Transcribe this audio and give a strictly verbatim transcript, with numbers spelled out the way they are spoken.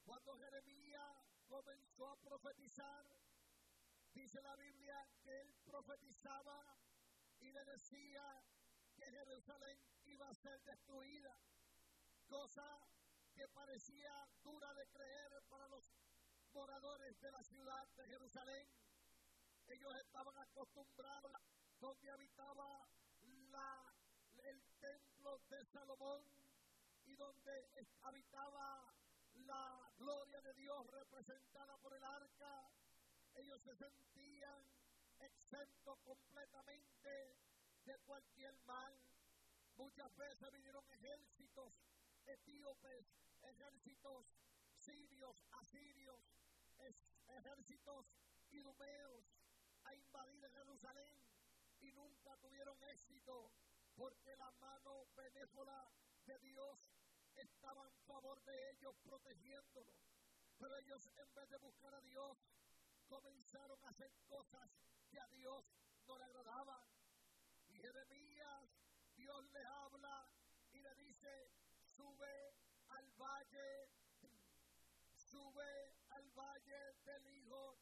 Cuando Jeremías comenzó a profetizar, dice la Biblia que él profetizaba y le decía que Jerusalén iba a ser destruida, cosa que parecía dura de creer para los moradores de la ciudad de Jerusalén. Ellos estaban acostumbrados donde habitaba la, el templo de Salomón y donde habitaba la gloria de Dios representada por el arca. Ellos se sentían exentos completamente de cualquier mal. Muchas veces vinieron ejércitos etíopes, ejércitos sirios, asirios, ejércitos idumeos a invadir Jerusalén y nunca tuvieron éxito porque la mano benévola de Dios estaba en favor de ellos, protegiéndolos. Pero ellos, en vez de buscar a Dios, comenzaron a hacer cosas que a Dios no le agradaban. Y Jeremías, Dios les habla y le dice: sube al valle, sube al valle del hijo